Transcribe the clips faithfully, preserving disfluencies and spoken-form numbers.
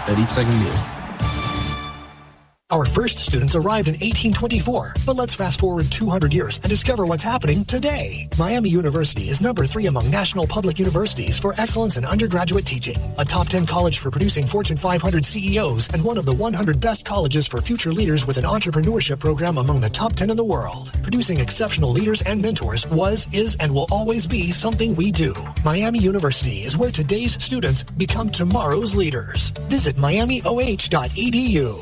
that eat second meal. Our first students arrived in eighteen twenty-four, but let's fast forward two hundred years and discover what's happening today. Miami University is number three among national public universities for excellence in undergraduate teaching, a top ten college for producing Fortune five hundred C E Os, and one of the one hundred best colleges for future leaders with an entrepreneurship program among the top ten in the world. Producing exceptional leaders and mentors was, is, and will always be something we do. Miami University is where today's students become tomorrow's leaders. Visit miami o h dot e d u.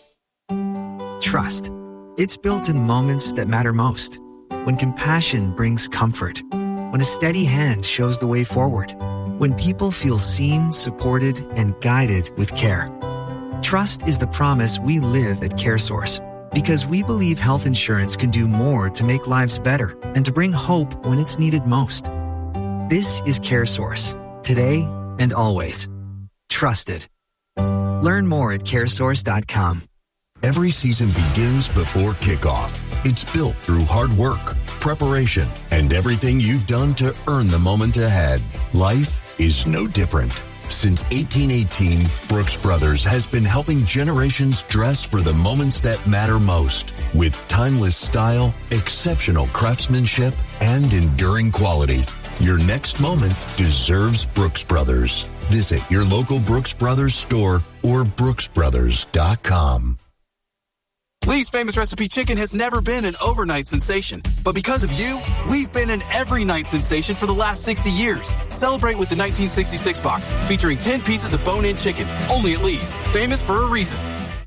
Trust. It's built in moments that matter most. When compassion brings comfort. When a steady hand shows the way forward. When people feel seen, supported, and guided with care. Trust is the promise we live at CareSource. Because we believe health insurance can do more to make lives better and to bring hope when it's needed most. This is CareSource. Today and always. Trusted. Learn more at care source dot com. Every season begins before kickoff. It's built through hard work, preparation, and everything you've done to earn the moment ahead. Life is no different. Since eighteen eighteen, Brooks Brothers has been helping generations dress for the moments that matter most. With timeless style, exceptional craftsmanship, and enduring quality. Your next moment deserves Brooks Brothers. Visit your local Brooks Brothers store or brooks brothers dot com. Lee's Famous Recipe Chicken has never been an overnight sensation. But because of you, we've been an every night sensation for the last sixty years. Celebrate with the nineteen sixty-six box, featuring ten pieces of bone-in chicken. Only at Lee's. Famous for a reason.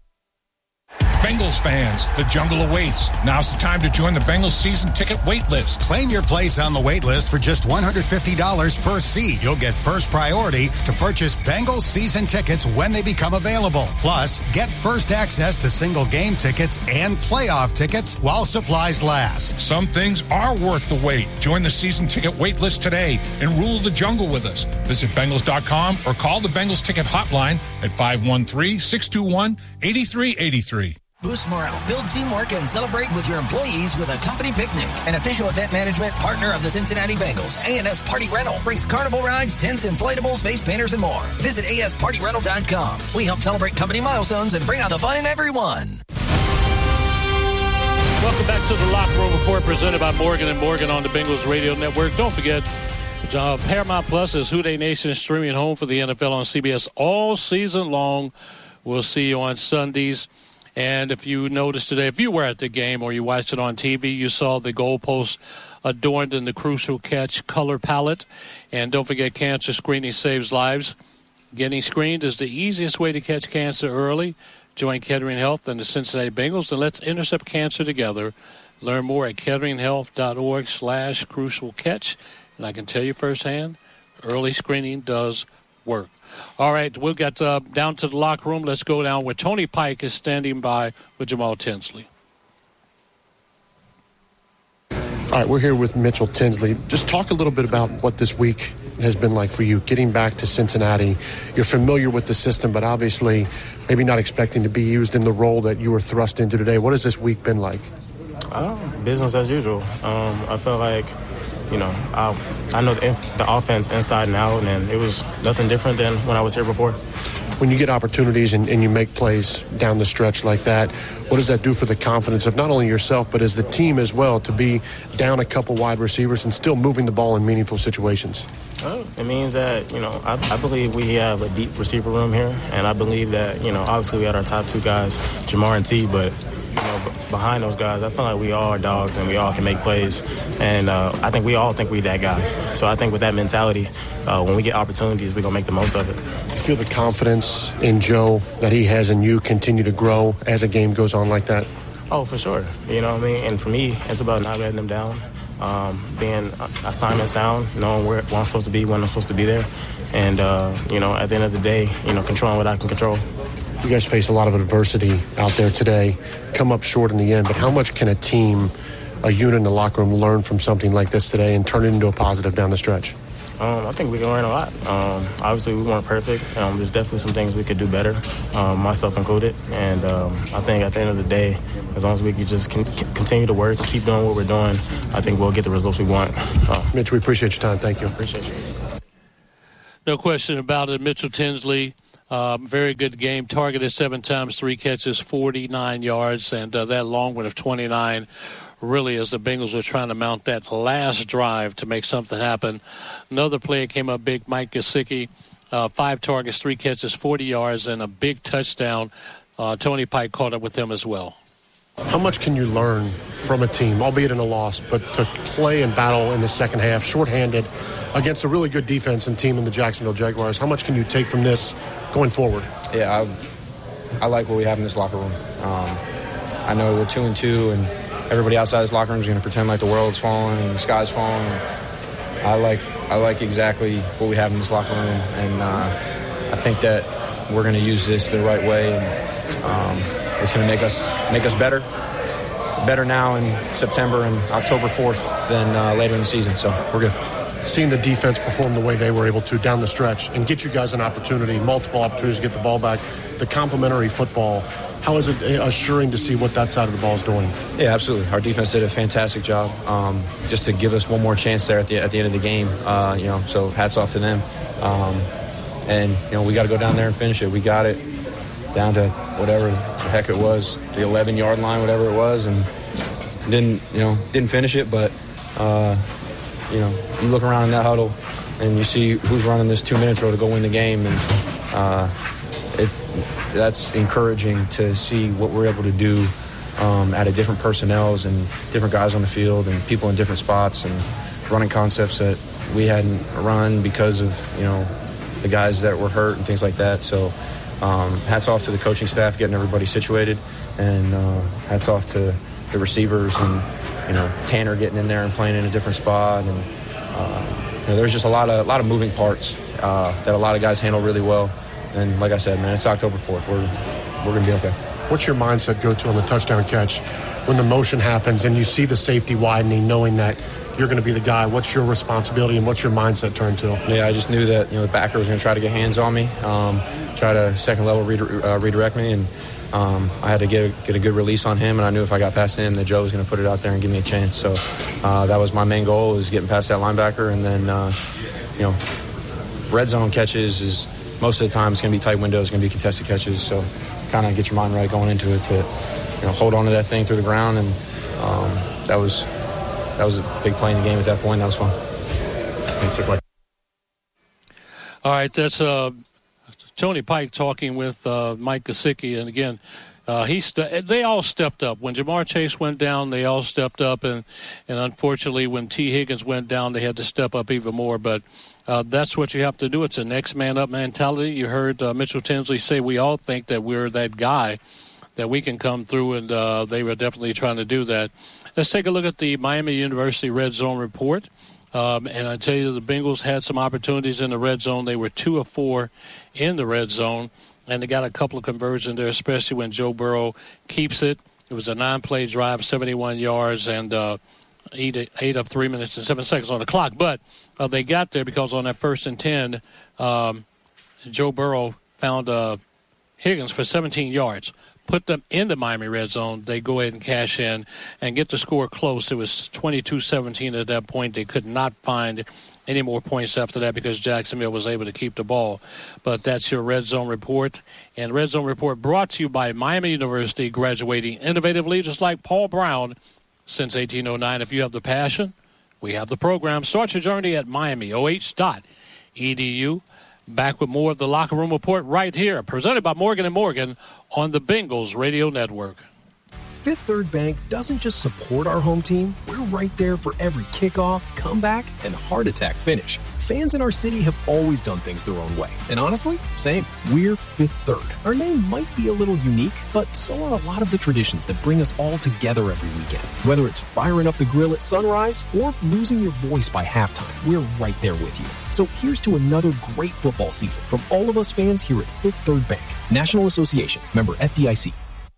Bengals fans, the jungle awaits. Now's the time to join the Bengals season ticket wait list. Claim your place on the wait list for just one hundred fifty dollars per seat. You'll get first priority to purchase Bengals season tickets when they become available. Plus, get first access to single game tickets and playoff tickets while supplies last. Some things are worth the wait. Join the season ticket wait list today and rule the jungle with us. Visit Bengals dot com or call the Bengals ticket hotline at five one three, six two one, eight three eight three. Boost morale, build teamwork, and celebrate with your employees with a company picnic. An official event management partner of the Cincinnati Bengals, A and S Party Rental brings carnival rides, tents, inflatables, face painters, and more. Visit A S party rental dot com. We help celebrate company milestones and bring out the fun in everyone. Welcome back to the Locker Room Report presented by Morgan and Morgan on the Bengals Radio Network. Don't forget, uh, Paramount Plus is Who Dey Nation streaming home for the N F L on C B S all season long. We'll see you on Sundays. And if you noticed today, if you were at the game or you watched it on T V, you saw the goalposts adorned in the Crucial Catch color palette. And don't forget, cancer screening saves lives. Getting screened is the easiest way to catch cancer early. Join Kettering Health and the Cincinnati Bengals, and let's intercept cancer together. Learn more at kettering health dot org slash crucial catch. And I can tell you firsthand, early screening does work. All right, we'll get uh, down to the locker room. Let's go down where Tony Pike is standing by with Jamal Tinsley. All right, we're here with Mitchell Tinsley. Just talk a little bit about what this week has been like for you, getting back to Cincinnati. You're familiar with the system, but obviously maybe not expecting to be used in the role that you were thrust into today. What has this week been like? Uh, business as usual. Um, I felt like, you know, I, I know the, the offense inside and out, and it was nothing different than when I was here before. When you get opportunities and, and you make plays down the stretch like that, what does that do for the confidence of not only yourself, but as the team as well, to be down a couple wide receivers and still moving the ball in meaningful situations? Well, it means that, you know, I, I believe we have a deep receiver room here, and I believe that, you know, obviously we had our top two guys, Jamar and T, but you know, behind those guys, I feel like we all are dogs and we all can make plays. And uh, I think we all think we that guy. So I think with that mentality, uh, when we get opportunities, we're going to make the most of it. Do you feel the confidence in Joe that he has in you continue to grow as a game goes on like that? Oh, for sure. You know what I mean? And for me, it's about not letting them down, um, being assignment sound, knowing where, where I'm supposed to be, when I'm supposed to be there. And, uh, you know, at the end of the day, you know, controlling what I can control. You guys face a lot of adversity out there today, come up short in the end, but how much can a team, a unit in the locker room, learn from something like this today and turn it into a positive down the stretch? Um, I think we can learn a lot. Um, obviously, we weren't perfect. Um, there's definitely some things we could do better, um, myself included. And um, I think at the end of the day, as long as we can just con- continue to work and keep doing what we're doing, I think we'll get the results we want. Uh, Mitch, we appreciate your time. Thank you. Appreciate you. No question about it. Mitchell Tinsley, Uh, very good game. Targeted seven times, three catches, forty-nine yards, and uh, that long one of twenty-nine really as the Bengals were trying to mount that last drive to make something happen. Another player came up big, Mike Gesicki, uh, five targets, three catches, forty yards, and a big touchdown. Uh, Tony Pike caught up with him as well. How much can you learn from a team, albeit in a loss, but to play and battle in the second half, shorthanded, against a really good defense and team in the Jacksonville Jaguars? How much can you take from this going forward? Yeah, I, I like what we have in this locker room. Um, I know we're two and two, and everybody outside this locker room is going to pretend like the world's falling and the sky's falling. And I like I like exactly what we have in this locker room, and uh, I think that we're going to use this the right way, and um, it's going to make us make us better, better now in September and October fourth than uh, later in the season. So we're good. Seeing the defense perform the way they were able to down the stretch and get you guys an opportunity, multiple opportunities to get the ball back, the complementary football, how is it assuring to see what that side of the ball is doing? Yeah, absolutely. Our defense did a fantastic job um, just to give us one more chance there at the at the end of the game. Uh, you know, so hats off to them. Um, and, you know, we got to go down there and finish it. We got it down to whatever the heck it was, the eleven-yard line, whatever it was, and didn't, you know, didn't finish it, but uh, – you know, you look around in that huddle and you see who's running this two-minute drill to go win the game, and uh, it, that's encouraging to see what we're able to do um, out of different personnels and different guys on the field and people in different spots and running concepts that we hadn't run because of, you know, the guys that were hurt and things like that. So um, hats off to the coaching staff getting everybody situated, and uh, hats off to the receivers and, you know, Tanner getting in there and playing in a different spot, and uh, you know, there's just a lot of a lot of moving parts uh, that a lot of guys handle really well. And like I said, man, it's October fourth. We're we're gonna be okay. What's your mindset go to on the touchdown catch when the motion happens and you see the safety widening, knowing that you're going to be the guy? What's your responsibility and what's your mindset turn to? Yeah, I just knew that, you know, the backer was going to try to get hands on me, um, try to second level re- uh, redirect me, and. Um, I had to get a, get a good release on him, and I knew if I got past him that Joe was going to put it out there and give me a chance. So uh, that was my main goal, was getting past that linebacker. And then, uh, you know, red zone catches is most of the time it's going to be tight windows, it's going to be contested catches. So kind of get your mind right going into it to, you know, hold on to that thing through the ground. And um, that was that was a big play in the game at that point. That was fun. All right, that's uh. Tony Pike talking with uh, Mike Gesicki, and again, uh, he st- they all stepped up. When Jamar Chase went down, they all stepped up, and, and unfortunately, when T. Higgins went down, they had to step up even more. But uh, that's what you have to do. It's a next man up mentality. You heard uh, Mitchell Tinsley say we all think that we're that guy, that we can come through, and uh, they were definitely trying to do that. Let's take a look at the Miami University Red Zone report. Um, and I tell you, the Bengals had some opportunities in the red zone. They were two of four in the red zone, and they got a couple of conversions there, especially when Joe Burrow keeps it. It was a nine-play drive, seventy-one yards, and uh, eight, eight up three minutes and seven seconds on the clock. But uh, they got there because on that first and ten, um, Joe Burrow found uh, Higgins for seventeen yards. Put them in the Miami red zone. They go ahead and cash in and get the score close. It was twenty-two seventeen at that point. They could not find any more points after that because Jacksonville was able to keep the ball. But that's your Red Zone Report. And Red Zone Report brought to you by Miami University, graduating innovative leaders like Paul Brown since eighteen oh nine. If you have the passion, we have the program. Start your journey at miami o h dot e d u. Back with more of the Locker Room Report right here, presented by Morgan and Morgan on the Bengals Radio Network. Fifth Third Bank doesn't just support our home team. We're right there for every kickoff, comeback, and heart attack finish. Fans in our city have always done things their own way. And honestly, same. We're Fifth Third. Our name might be a little unique, but so are a lot of the traditions that bring us all together every weekend. Whether it's firing up the grill at sunrise or losing your voice by halftime, we're right there with you. So here's to another great football season from all of us fans here at Fifth Third Bank. National Association. Member F D I C.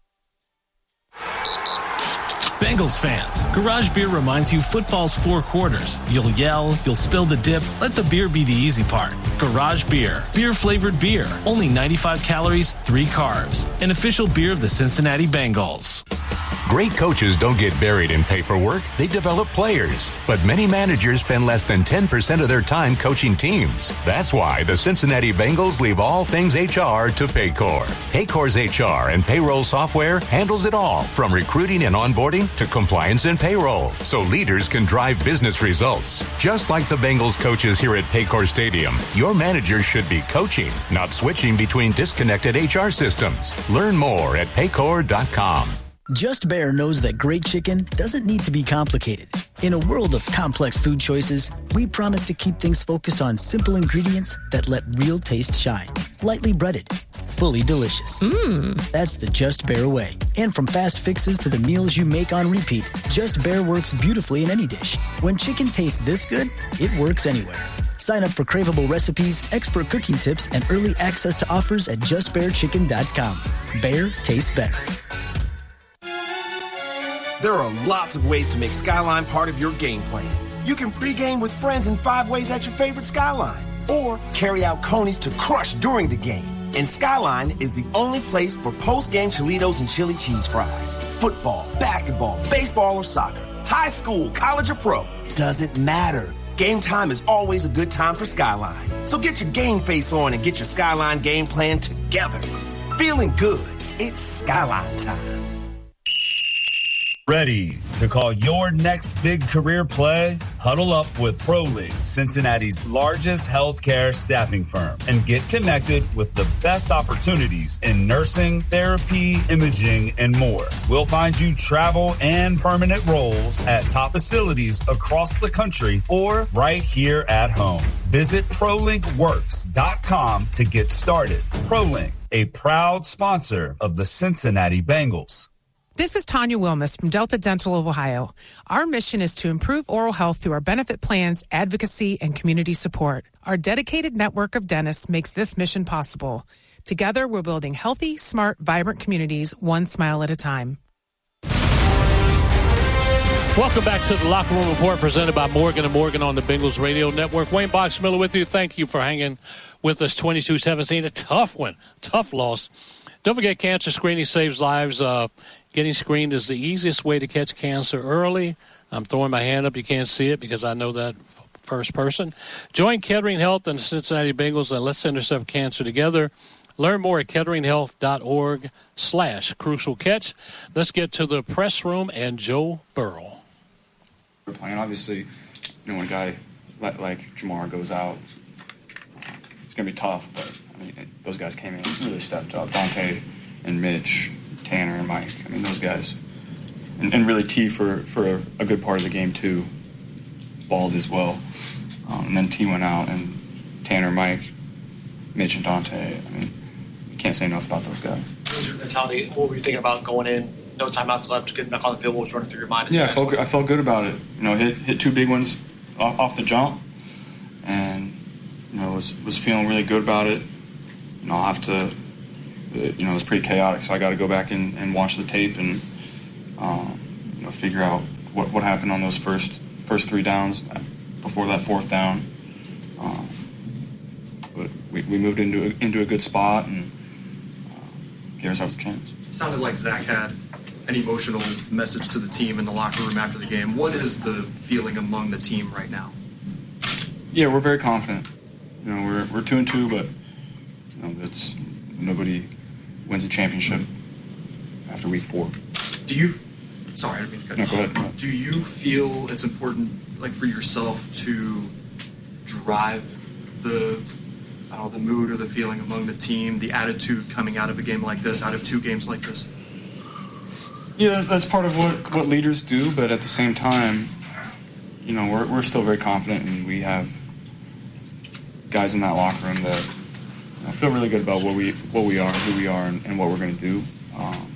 Bengals fans, Garage Beer reminds you football's four quarters. You'll yell, you'll spill the dip, let the beer be the easy part. Garage Beer, beer-flavored beer, only ninety-five calories, three carbs. An official beer of the Cincinnati Bengals. Great coaches don't get buried in paperwork. They develop players. But many managers spend less than ten percent of their time coaching teams. That's why the Cincinnati Bengals leave all things H R to Paycor. Paycor's H R and payroll software handles it all, from recruiting and onboarding to compliance and payroll, so leaders can drive business results. Just like the Bengals coaches here at Paycor Stadium, your manager should be coaching, not switching between disconnected H R systems. Learn more at paycor dot com. Just Bear knows that great chicken doesn't need to be complicated. In a world of complex food choices, we promise to keep things focused on simple ingredients that let real taste shine. Lightly breaded, fully delicious. Mmm. That's the Just Bear way. And from fast fixes to the meals you make on repeat, Just Bear works beautifully in any dish. When chicken tastes this good, it works anywhere. Sign up for craveable recipes, expert cooking tips, and early access to offers at just bear chicken dot com. Bear tastes better. There are lots of ways to make Skyline part of your game plan. You can pregame with friends in five ways at your favorite Skyline, or carry out conies to crush during the game. And Skyline is the only place for post-game Cholitos and chili cheese fries. Football, basketball, baseball, or soccer. High school, college, or pro. Doesn't matter. Game time is always a good time for Skyline. So get your game face on and get your Skyline game plan together. Feeling good. It's Skyline time. Ready to call your next big career play? Huddle up with ProLink, Cincinnati's largest healthcare staffing firm, and get connected with the best opportunities in nursing, therapy, imaging, and more. We'll find you travel and permanent roles at top facilities across the country or right here at home. Visit prolink works dot com to get started. ProLink, a proud sponsor of the Cincinnati Bengals. This is Tanya Wilmus from Delta Dental of Ohio. Our mission is to improve oral health through our benefit plans, advocacy, and community support. Our dedicated network of dentists makes this mission possible. Together, we're building healthy, smart, vibrant communities, one smile at a time. Welcome back to the Locker Room Report presented by Morgan and Morgan on the Bengals Radio Network. Wayne Boxmiller with you. Thank you for hanging with us. twenty-two seventeen, a tough one, tough loss. Don't forget, cancer screening saves lives. Uh, Getting screened is the easiest way to catch cancer early. I'm throwing my hand up. You can't see it because I know that first person. Join Kettering Health and the Cincinnati Bengals and let's intercept cancer together. Learn more at ketteringhealth.org slash crucial catch. Let's get to the press room and Joe Burrow. We're playing, obviously, you know, when a guy like, like Jamar goes out, it's going to be tough, but I mean, those guys came in and really stepped up. Dante and Mitch, Tanner and Mike, I mean, those guys. And, and really T for, for a, a good part of the game, too. Balled as well. Um, and then T went out, and Tanner, Mike, Mitch, and Dante, I mean, you can't say enough about those guys. What was your mentality? What were you thinking about going in? No timeouts left, getting back on the field. What was running through your mind? Yeah, I felt, good, I felt good about it. You know, hit hit two big ones off, off the jump, and, you know, was, was feeling really good about it. You know, I'll have to... You know, it was pretty chaotic, so I got to go back and, and watch the tape and um, you know, figure out what, what happened on those first first three downs before that fourth down. Um, but we, we moved into a, into a good spot and uh, gave ourselves a chance. It sounded like Zach had an emotional message to the team in the locker room after the game. What is the feeling among the team right now? Yeah, we're very confident. You know, we're we're two and two, but you know, that's nobody wins a championship after week four. Do you, sorry, I didn't mean to cut No, you go ahead, go ahead. Do you feel it's important, like, for yourself to drive the, I don't know, the mood or the feeling among the team, the attitude coming out of a game like this, out of two games like this? Yeah, that's part of what, what leaders do, but at the same time, you know, we're we're still very confident, and we have guys in that locker room that I feel really good about what we what we are, who we are, and, and what we're going to do. Um,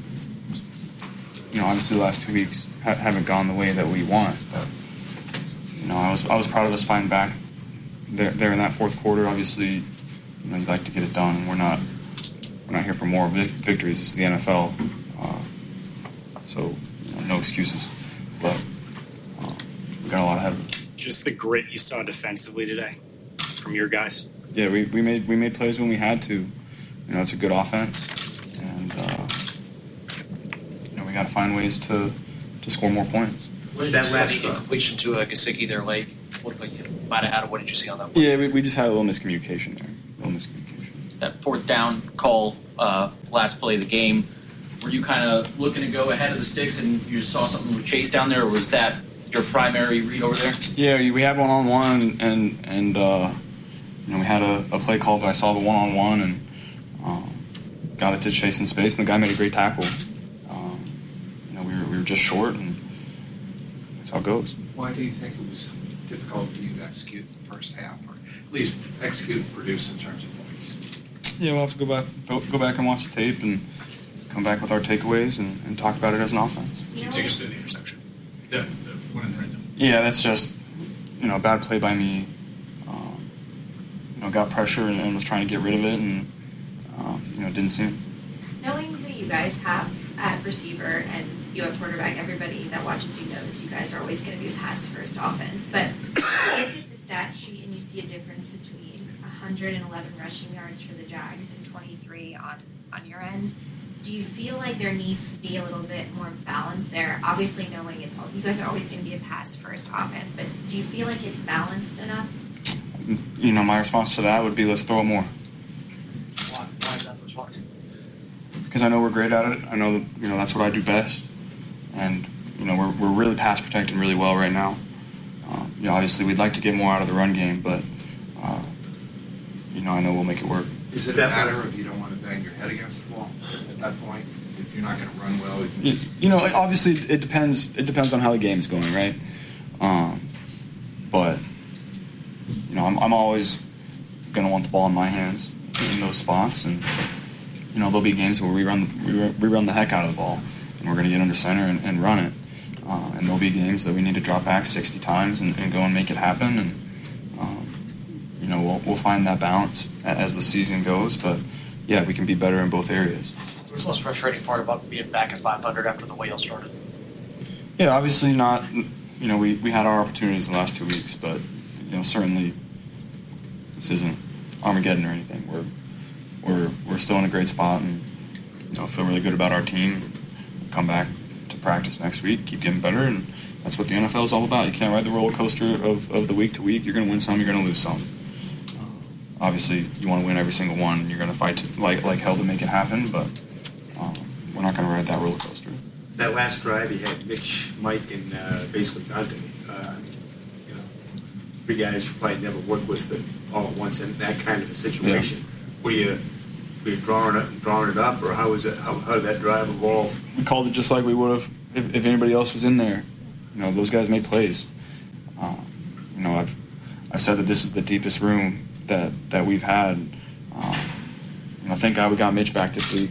you know, obviously the last two weeks ha- haven't gone the way that we want, but you know, I was I was proud of us fighting back there, there in that fourth quarter. Obviously, you know, you'd like to get it done. We're not we're not here for more vic- victories. This is the N F L, uh, so you know, no excuses. But uh, we got a lot ahead of us. Just the grit you saw defensively today from your guys. Yeah, we, we made we made plays when we had to. You know, it's a good offense, and uh, you know we we got to find ways to, to score more points. What did that you see the completion to uh, Gesicki there late? What, like, you might have had it. What did you see on that one? Yeah, we, we just had a little miscommunication there. A little miscommunication. That fourth down call, uh, last play of the game, were you kind of looking to go ahead of the sticks and you saw something with Chase down there, or was that your primary read over there? Yeah, we had one-on-one, and, and uh, you know, we had a, a play call, but I saw the one-on-one and um, got it to Chase in space, and the guy made a great tackle. Um, you know, we were, we were just short, and that's how it goes. Why do you think it was difficult for you to execute in the first half, or at least execute and produce in terms of points? Yeah, we'll have to go back go, go back and watch the tape and come back with our takeaways and, and talk about it as an offense. Can you take us through the interception? The, the one in the red zone. Yeah, that's just, you know, a bad play by me. Um, you know, got pressure and, and was trying to get rid of it, and um, you know, didn't see it. Knowing who you guys have at receiver and you at quarterback, everybody that watches you knows you guys are always going to be a pass-first offense. But you look at the stat sheet and you see a difference between one hundred eleven rushing yards for the Jags and twenty-three on, on your end. Do you feel like there needs to be a little bit more balance there? Obviously, knowing it's all, you guys are always going to be a pass-first offense, but do you feel like it's balanced enough? You know, my response to that would be, let's throw it more. Why, why is that the response? Because I know we're great at it. I know that, you know, that's what I do best. And, you know, we're, we're really pass protecting really well right now. Um, you know, obviously we'd like to get more out of the run game, but, uh, you know, I know we'll make it work. Is it a matter of you don't want to bang your head against the wall at that point? If you're not going to run well, you can just... You know, obviously it depends. It depends on how the game's going, right? Um, but you know, I'm, I'm always going to want the ball in my hands in those spots, and you know, there'll be games where we run we, we run the heck out of the ball, and we're going to get under center and, and run it. Uh, and there'll be games that we need to drop back sixty times and, and go and make it happen. And um, you know, we'll we'll find that balance as the season goes. But yeah, we can be better in both areas. What's the most frustrating part about being back at five hundred after the way y'all started? Yeah, obviously not. You know, we, we had our opportunities in the last two weeks, but you know, certainly this isn't Armageddon or anything. We're we're we're still in a great spot, and you know, feel really good about our team. Come back to practice next week, keep getting better, and that's what the N F L is all about. You can't ride the roller coaster of, of the week to week. You're going to win some, you're going to lose some. Uh, obviously, you want to win every single one. You're going to fight to, like like hell to make it happen, but um, we're not going to ride that roller coaster. That last drive, you had Mitch, Mike, and uh, basically Dante. Uh, you know, three guys you probably never worked with all at once in that kind of a situation. Yeah. Were you were you drawing it, drawing it up, or how was it? How, how did that drive evolve? We called it just like we would have if, if anybody else was in there. You know, those guys made plays. Uh, you know, I've I've said that this is the deepest room that, that we've had. Um, you know, thank God we got Mitch back this week.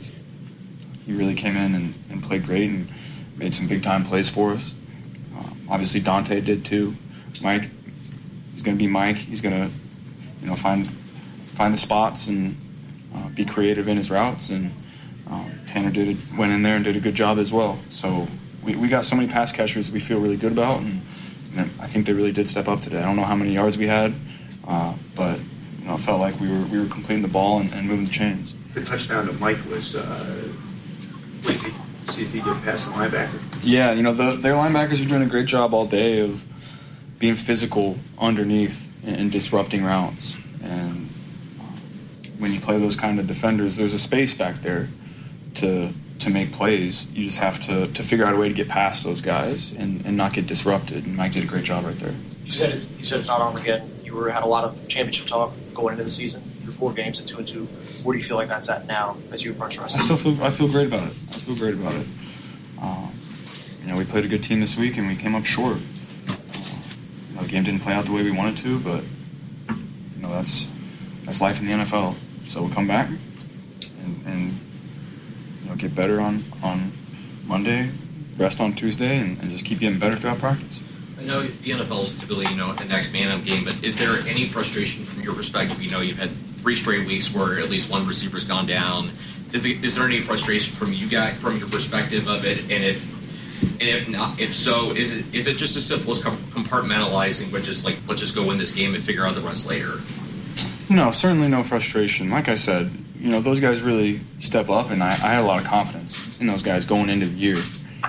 He really came in and, and played great and made some big-time plays for us. Um, obviously, Dante did too. Mike, he's going to be Mike. He's going to, you know, find find the spots and uh, be creative in his routes. And um, Tanner did it, went in there and did a good job as well. So we, we got so many pass catchers that we feel really good about, and, and I think they really did step up today. I don't know how many yards we had, uh, but you know, it felt like we were we were completing the ball and, and moving the chains. The touchdown to Mike was. Uh, Wait, see if he could pass the linebacker. Yeah, you know, the, their linebackers are doing a great job all day of being physical underneath and, and disrupting routes. And uh, when you play those kind of defenders, there's a space back there to to make plays. You just have to, to figure out a way to get past those guys and, and not get disrupted. And Mike did a great job right there. You said it's you said it's not Armageddon. You were had a lot of championship talk going into the season. You're four games at two and two. Where do you feel like that's at now as you approach the rest? I still feel I feel great about it. I feel great about it. Um, you know, we played a good team this week and we came up short. Uh, you know, the game didn't play out the way we wanted to, but you know, that's that's life in the N F L. So we'll come back and, and you know, get better on, on Monday, rest on Tuesday, and, and just keep getting better throughout practice. I know the N F L is typically, you know, a next man up game, but is there any frustration from your perspective? You know, you've had three straight weeks where at least one receiver's gone down. Is, it, is there any frustration from you guys, from your perspective of it? And if, and if not, if so, is it is it just as simple as compartmentalizing, which is like, let's just go win this game and figure out the rest later? No, certainly no frustration. Like I said, you know, those guys really step up, and I, I had a lot of confidence in those guys going into the year.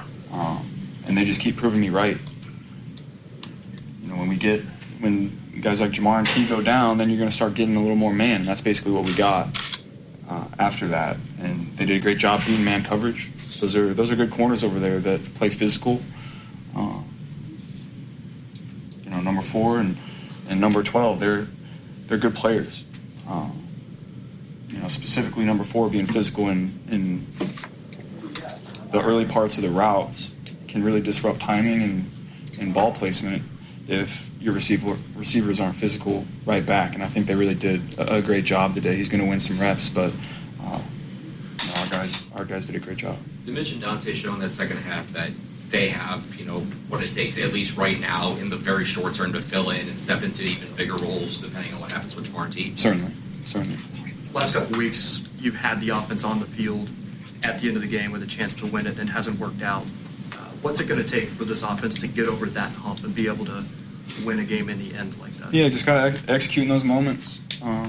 and they just keep proving me right. You know, when we get when guys like Jamar and T go down, then you're going to start getting a little more man. And that's basically what we got uh, after that. And they did a great job beating man coverage. Those are those are good corners over there that play physical. Uh, you know, number four and, and number twelve, they're they're good players. Uh, you know, specifically number four being physical in in the early parts of the routes can really disrupt timing and, and ball placement if your receiver, receivers aren't physical right back. And I think they really did a, a great job today. He's going to win some reps, but uh, you know, our guys our guys did a great job. You mentioned Dante showing that second half that they have, you know, what it takes, at least right now, in the very short term to fill in and step into even bigger roles depending on what happens with Jamar and T. Certainly, certainly. Last couple of weeks, you've had the offense on the field at the end of the game with a chance to win it and hasn't worked out. Uh, what's it going to take for this offense to get over that hump and be able to win a game in the end like that? Yeah, just got to ex- execute in those moments. Uh,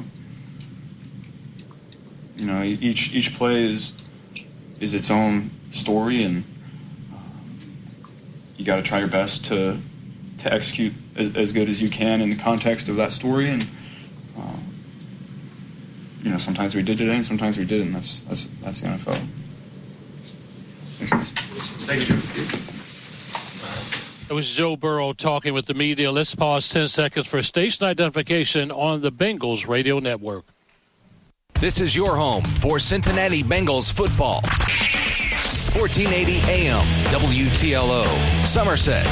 you know, each each play is is its own story, and uh, you got to try your best to to execute as, as good as you can in the context of that story. And uh, you know, sometimes we did today, and sometimes we didn't. That's that's that's the N F L. Thanks, guys. Thank you. It was Joe Burrow talking with the media. Let's pause ten seconds for station identification on the Bengals Radio Network. This is your home for Cincinnati Bengals football. fourteen eighty A M, W T L O, Somerset.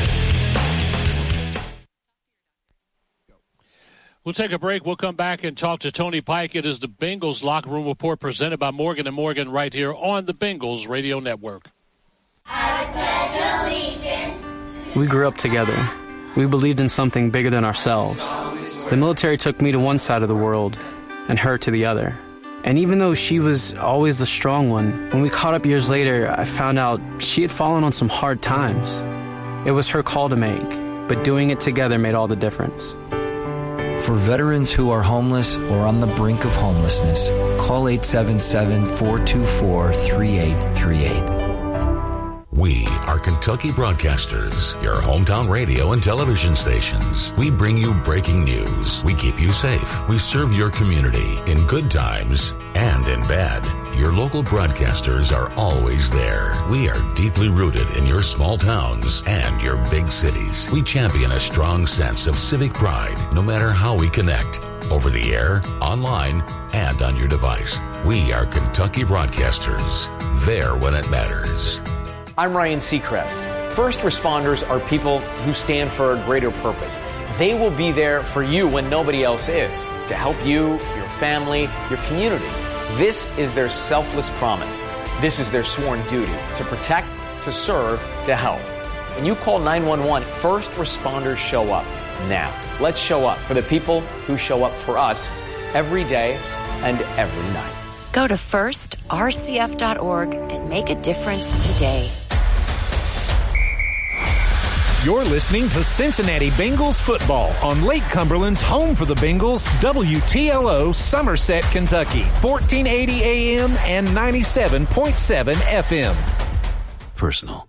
We'll take a break. We'll come back and talk to Tony Pike. It is the Bengals Locker Room Report presented by Morgan and Morgan right here on the Bengals Radio Network. I pledge allegiance. We grew up together. We believed in something bigger than ourselves. The military took me to one side of the world and her to the other. And even though she was always the strong one, when we caught up years later, I found out she had fallen on some hard times. It was her call to make, but doing it together made all the difference. For veterans who are homeless or on the brink of homelessness, call eight seven seven, four two four, three eight three eight. We are Kentucky Broadcasters, your hometown radio and television stations. We bring you breaking news. We keep you safe. We serve your community in good times and in bad. Your local broadcasters are always there. We are deeply rooted in your small towns and your big cities. We champion a strong sense of civic pride, no matter how we connect. Over the air, online, and on your device. We are Kentucky Broadcasters. There when it matters. I'm Ryan Seacrest. First responders are people who stand for a greater purpose. They will be there for you when nobody else is, to help you, your family, your community. This is their selfless promise. This is their sworn duty, to protect, to serve, to help. When you call nine one one, first responders show up now. Let's show up for the people who show up for us every day and every night. Go to first R C F dot org and make a difference today. You're listening to Cincinnati Bengals football on Lake Cumberland's home for the Bengals, W T L O, Somerset, Kentucky, fourteen eighty A M and ninety-seven point seven F M. Personal.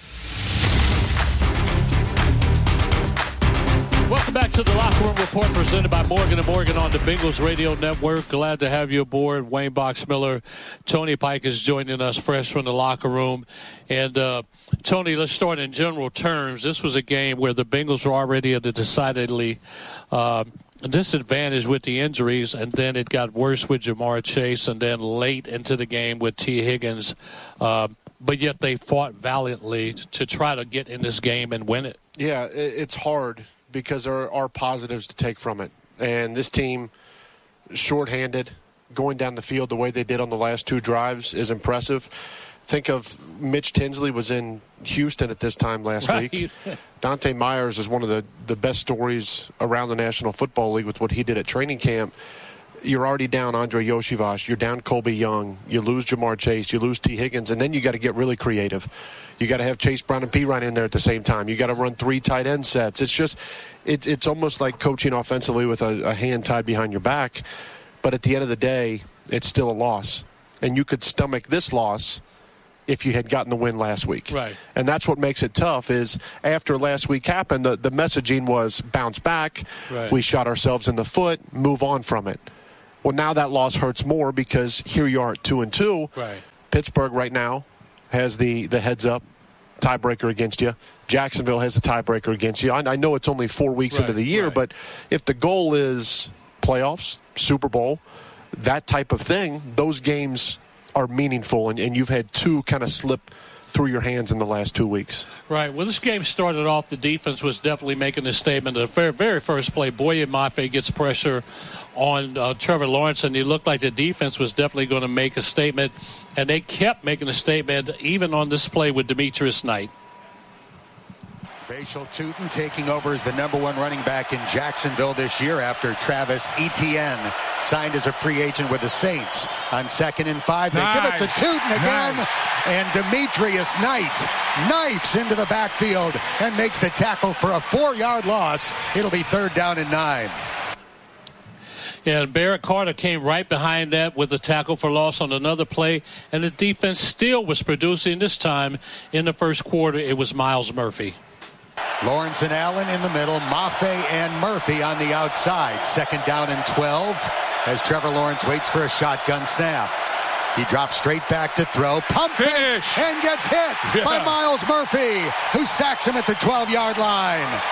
Welcome back to the Locker Room Report presented by Morgan and Morgan on the Bengals Radio Network. Glad to have you aboard. Wayne Boxmiller, Tony Pike is joining us fresh from the locker room. And, uh, Tony, let's start in general terms. This was a game where the Bengals were already at a decidedly uh, disadvantage with the injuries, and then it got worse with Jamar Chase, and then late into the game with T. Higgins. Uh, but yet they fought valiantly to try to get in this game and win it. Yeah, it's hard, because there are positives to take from it. And this team, shorthanded, going down the field the way they did on the last two drives is impressive. Think of Mitch Tinsley was in Houston at this time last right. week. Dante Myers is one of the, the best stories around the National Football League with what he did at training camp. You're already down Andre Yoshivas. You're down Colby Young. You lose Jamar Chase. You lose T. Higgins. And then you got to get really creative. You got to have Chase Brown and Perine in there at the same time. You got to run three tight end sets. It's just, it, it's almost like coaching offensively with a, a hand tied behind your back. But at the end of the day, it's still a loss. And you could stomach this loss if you had gotten the win last week. Right. And that's what makes it tough is after last week happened, the, the messaging was bounce back. Right. We shot ourselves in the foot, move on from it. Well, now that loss hurts more because here you are at two and two. Right. Pittsburgh right now has the, the heads up tiebreaker against you. Jacksonville has a tiebreaker against you. I, I know it's only four weeks right, into the year, right. but if the goal is playoffs, Super Bowl, that type of thing, those games are meaningful, and, and you've had two kind of slip through your hands in the last two weeks. Right. Well, this game started off, the defense was definitely making a statement. The very, very first play, Boye Mafe gets pressure on uh, Trevor Lawrence, and it looked like the defense was definitely going to make a statement, and they kept making a statement even on this play with Demetrius Knight. Bashal Tutin taking over as the number one running back in Jacksonville this year after Travis Etienne signed as a free agent with the Saints. On second and five, they nice. give it to Tutin again, nice. and Demetrius Knight knifes into the backfield and makes the tackle for a four-yard loss. It'll be third down and nine. Yeah, and Barrett Carter came right behind that with a tackle for loss on another play, and the defense still was producing. This time in the first quarter, it was Miles Murphy. Lawrence and Allen in the middle, Mafe and Murphy on the outside. Second down and twelve as Trevor Lawrence waits for a shotgun snap. He drops straight back to throw, pump fakes, and gets hit yeah. by Miles Murphy, who sacks him at the twelve-yard line.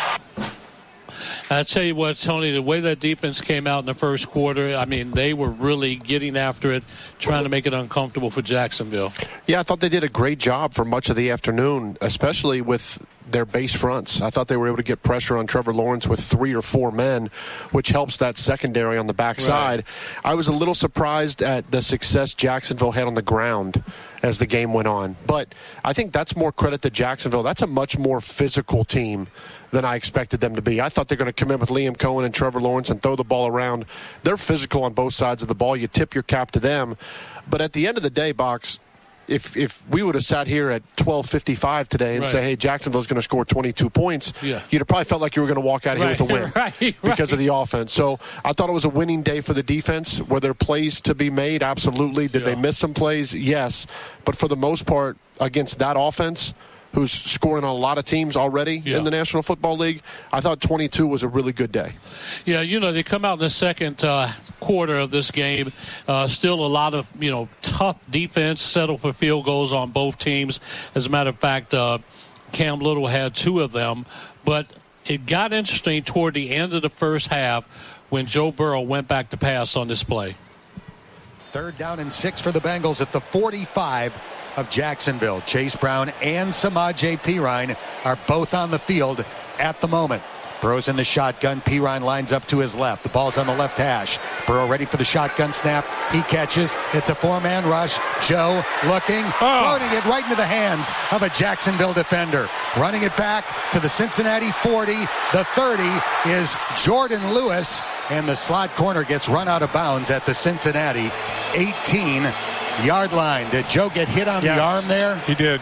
I tell you what, Tony, the way that defense came out in the first quarter, I mean, they were really getting after it, trying to make it uncomfortable for Jacksonville. Yeah, I thought they did a great job for much of the afternoon, especially with their base fronts. I thought they were able to get pressure on Trevor Lawrence with three or four men, which helps that secondary on the backside. Right. I was a little surprised at the success Jacksonville had on the ground as the game went on. But I think that's more credit to Jacksonville. That's a much more physical team than I expected them to be. I thought they're going to come in with Liam Cohen and Trevor Lawrence and throw the ball around. They're physical on both sides of the ball. You tip your cap to them. But at the end of the day, Box, if if we would have sat here at twelve fifty-five today and right. say, hey, Jacksonville's going to score twenty-two points, yeah. you'd have probably felt like you were going to walk out of right. here with a win right. because right. of the offense. So I thought it was a winning day for the defense. Were there plays to be made? Absolutely. Did yeah. they miss some plays? Yes. But for the most part, against that offense, who's scoring on a lot of teams already yeah. in the National Football League, I thought twenty-two was a really good day. Yeah, you know, they come out in the second uh, quarter of this game. Uh, still a lot of, you know, tough defense, settle for field goals on both teams. As a matter of fact, uh, Cam Little had two of them. But it got interesting toward the end of the first half when Joe Burrow went back to pass on this play. Third down and six for the Bengals at the forty-five of Jacksonville. Chase Brown and Samaje Perine are both on the field at the moment. Burrow's in the shotgun. Perine lines up to his left. The ball's on the left hash. Burrow ready for the shotgun snap. He catches. It's a four-man rush. Joe looking, oh. floating it right into the hands of a Jacksonville defender. Running it back to the Cincinnati forty. The thirty is Jordan Lewis, and the slot corner gets run out of bounds at the Cincinnati eighteen-yard line. Did Joe get hit on yes. the arm there? He did.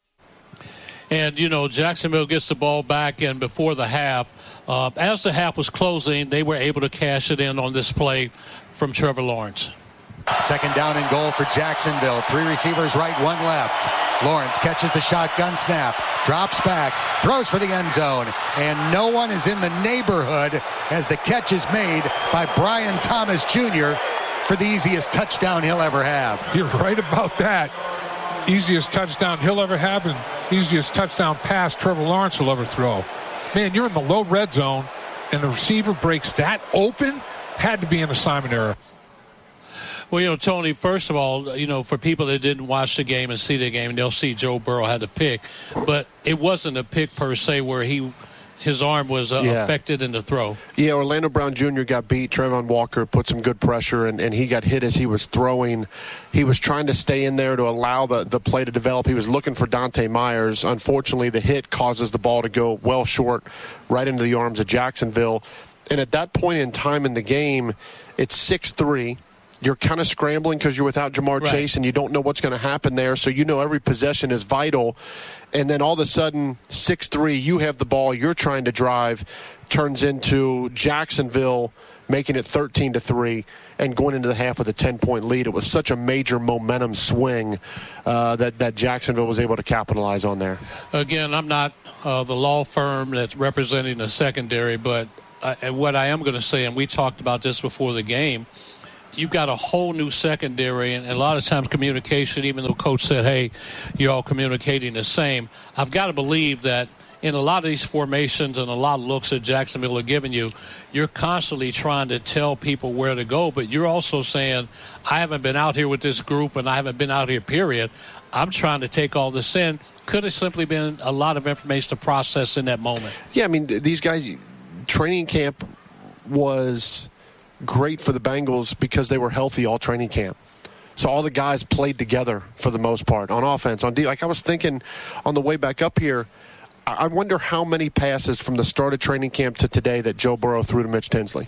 And, you know, Jacksonville gets the ball back, and before the half, uh, as the half was closing, they were able to cash it in on this play from Trevor Lawrence. Second down and goal for Jacksonville. Three receivers right, one left. Lawrence catches the shotgun snap, drops back, throws for the end zone, and no one is in the neighborhood as the catch is made by Brian Thomas Junior for the easiest touchdown he'll ever have. You're right about that. Easiest touchdown he'll ever have, and easiest touchdown pass Trevor Lawrence will ever throw. Man, you're in the low red zone, and the receiver breaks that open. Had to be an assignment error. Well, you know, Tony, first of all, you know, for people that didn't watch the game and see the game, they'll see Joe Burrow had a pick. But it wasn't a pick per se where he his arm was uh, yeah. affected in the throw. Yeah, Orlando Brown Junior got beat. Trayvon Walker put some good pressure, and, and he got hit as he was throwing. He was trying to stay in there to allow the, the play to develop. He was looking for Dante Myers. Unfortunately, the hit causes the ball to go well short right into the arms of Jacksonville. And at that point in time in the game, it's six three. You're kind of scrambling because you're without Jamar right. Chase, and you don't know what's going to happen there. So you know every possession is vital. And then all of a sudden, six three, you have the ball, you're trying to drive, turns into Jacksonville making it thirteen to three. and going into the half with a ten-point lead. It was such a major momentum swing uh, that, that Jacksonville was able to capitalize on there. Again, I'm not uh, the law firm that's representing the secondary, but uh, what I am going to say, and we talked about this before the game, you've got a whole new secondary, and a lot of times communication, even though Coach said, hey, you're all communicating the same, I've got to believe that in a lot of these formations and a lot of looks that Jacksonville are giving you, you're constantly trying to tell people where to go, but you're also saying, I haven't been out here with this group and I haven't been out here, period. I'm trying to take all this in. Could have simply been a lot of information to process in that moment. Yeah, I mean, these guys, training camp was great for the Bengals because they were healthy all training camp. So all the guys played together for the most part on offense. On D, like I was thinking on the way back up here, I wonder how many passes from the start of training camp to today that Joe Burrow threw to Mitch Tinsley.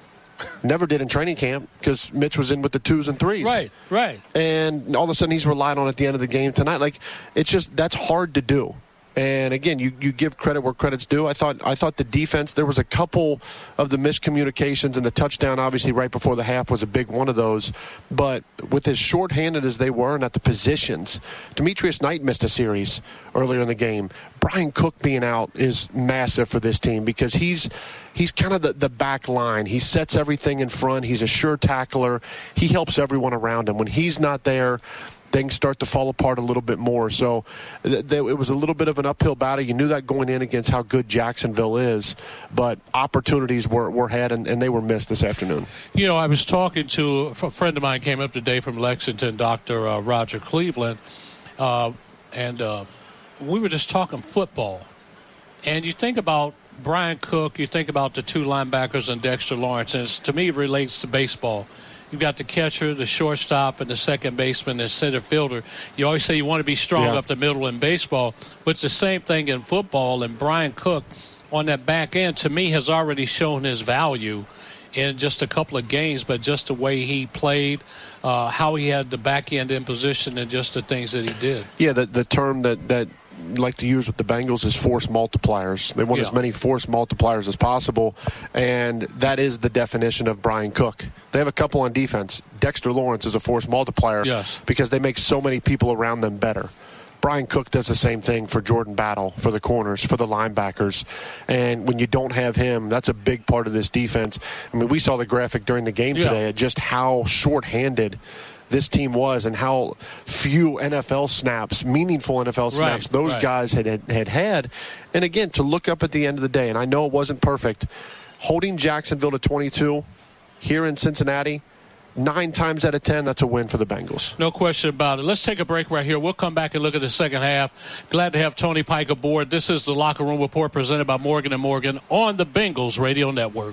Never did in training camp because Mitch was in with the twos and threes. Right, right. And all of a sudden he's relied on at the end of the game tonight. Like, it's just, that's hard to do. And again, you, you give credit where credit's due. I thought I thought the defense, there was a couple of the miscommunications, and the touchdown obviously right before the half was a big one of those. But with as shorthanded as they were and at the positions, Demetrius Knight missed a series earlier in the game. Brian Cook being out is massive for this team because he's he's kind of the, the back line. He sets everything in front. He's a sure tackler. He helps everyone around him. When he's not there, things start to fall apart a little bit more. So th- th- it was a little bit of an uphill battle. You knew that going in against how good Jacksonville is, but opportunities were, were had, and, and they were missed this afternoon. You know, I was talking to a friend of mine came up today from Lexington, Doctor Uh, Roger Cleveland, uh, and uh, we were just talking football. And you think about Brian Cook, you think about the two linebackers and Dexter Lawrence, and it's, to me it relates to baseball. You've got the catcher, the shortstop, and the second baseman, the center fielder. You always say you want to be strong yeah. up the middle in baseball, but it's the same thing in football. And Brian Cook on that back end, to me, has already shown his value in just a couple of games, but just the way he played, uh, how he had the back end in position, and just the things that he did. Yeah, the, the term that, that like to use with the Bengals is force multipliers. They want yeah. as many force multipliers as possible, and that is the definition of Brian Cook. They have a couple on defense. Dexter Lawrence is a force multiplier yes. because they make so many people around them better. Brian Cook does the same thing for Jordan Battle, for the corners, for the linebackers. And when you don't have him, that's a big part of this defense. I mean, we saw the graphic during the game yeah. today, just how shorthanded this team was and how few N F L snaps, meaningful N F L snaps, right, those right. guys had, had had had. And again, to look up at the end of the day, and I know it wasn't perfect, holding Jacksonville to twenty-two here in Cincinnati, nine times out of ten, that's a win for the Bengals. No question about it. Let's take a break right here. We'll come back and look at the second half. Glad to have Tony Pike aboard. This is the Locker Room Report presented by Morgan and Morgan on the Bengals Radio Network.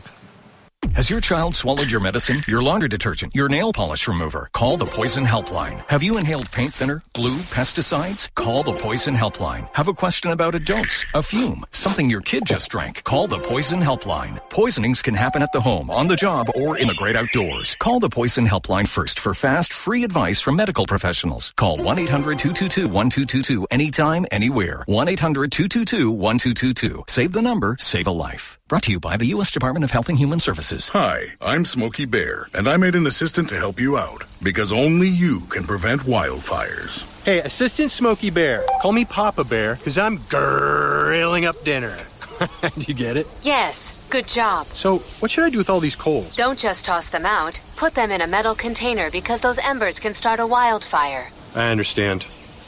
Has your child swallowed your medicine, your laundry detergent, your nail polish remover? Call the Poison Helpline. Have you inhaled paint thinner, glue, pesticides? Call the Poison Helpline. Have a question about a dose, a fume, something your kid just drank? Call the Poison Helpline. Poisonings can happen at the home, on the job, or in the great outdoors. Call the Poison Helpline first for fast, free advice from medical professionals. Call one eight hundred two two two one two two two anytime, anywhere. one eight hundred two two two one two two two. Save the number, save a life. Brought to you by the U S Department of Health and Human Services. Hi, I'm Smokey Bear, and I made an assistant to help you out, because only you can prevent wildfires. Hey, Assistant Smokey Bear, call me Papa Bear, because I'm grilling up dinner. Do you get it? Yes, good job. So, what should I do with all these coals? Don't just toss them out. Put them in a metal container, because those embers can start a wildfire. I understand. The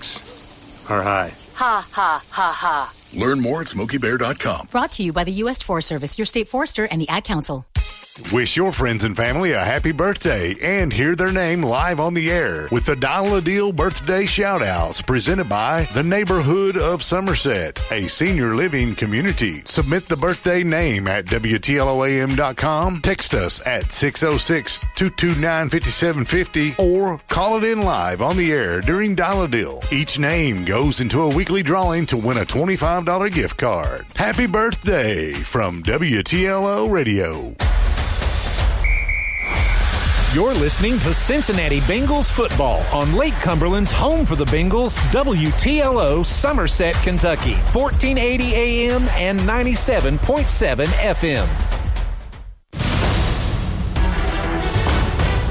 stakes are high. Ha, ha, ha, ha. Learn more at smokey bear dot com. Brought to you by the U S Forest Service, your state forester, and the Ad Council. Wish your friends and family a happy birthday and hear their name live on the air with the Dollar Deal Birthday Shout-Outs presented by the Neighborhood of Somerset, a senior living community. Submit the birthday name at W T L O A M dot com, text us at six oh six, two two nine, five seven five oh, or call it in live on the air during Dollar Deal. Each name goes into a weekly drawing to win a twenty-five dollars gift card. Happy birthday from W T L O Radio. You're listening to Cincinnati Bengals football on Lake Cumberland's home for the Bengals, W T L O, Somerset, Kentucky, fourteen eighty A M and ninety-seven point seven F M.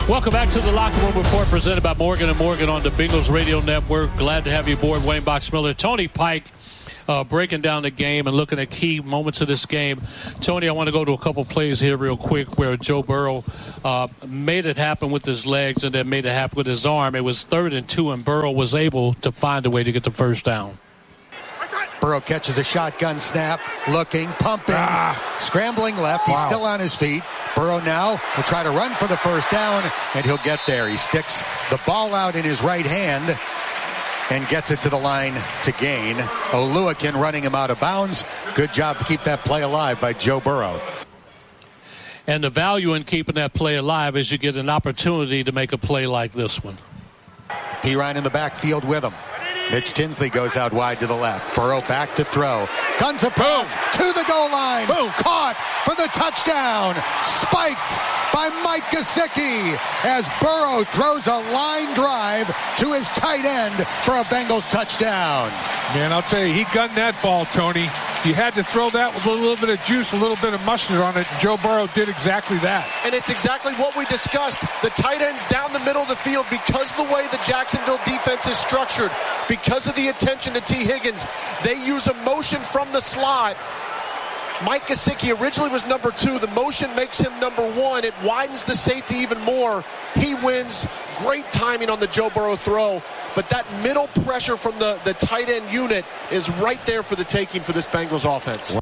Welcome back to the Locker Room Report presented by Morgan and Morgan on the Bengals Radio Network. Glad to have you aboard, Wayne Boxmiller. Tony Pike uh, breaking down the game and looking at key moments of this game. Tony, I want to go to a couple plays here real quick where Joe Burrow uh, made it happen with his legs and then made it happen with his arm. It was third and two, and Burrow was able to find a way to get the first down. Burrow catches a shotgun snap, looking, pumping, ah. scrambling left. He's wow. still on his feet. Burrow now will try to run for the first down, and he'll get there. He sticks the ball out in his right hand and gets it to the line to gain. Oluwakin running him out of bounds. Good job to keep that play alive by Joe Burrow. And the value in keeping that play alive is you get an opportunity to make a play like this one. Perine in the backfield with him. Mitch Tinsley goes out wide to the left. Burrow back to throw. Guns a pass to the goal line. Boom. Caught for the touchdown. Spiked by Mike Gesicki as Burrow throws a line drive to his tight end for a Bengals touchdown. Man, I'll tell you, he gunned that ball, Tony. You had to throw that with a little bit of juice, a little bit of mustard on it. Joe Burrow did exactly that. And it's exactly what we discussed. The tight ends down the middle of the field, because of the way the Jacksonville defense is structured, because of the attention to T. Higgins, they use a motion from the slot. Mike Gesicki originally was number two. The motion makes him number one. It widens the safety even more. He wins. Great timing on the Joe Burrow throw. But that middle pressure from the, the tight end unit is right there for the taking for this Bengals offense.